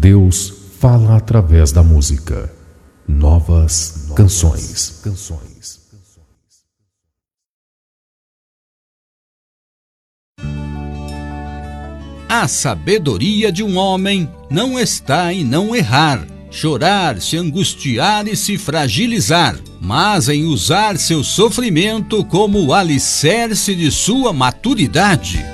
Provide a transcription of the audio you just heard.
Deus fala através da música. Novas canções. A sabedoria de um homem não está em não errar, chorar, se angustiar e se fragilizar, mas em usar seu sofrimento como o alicerce de sua maturidade.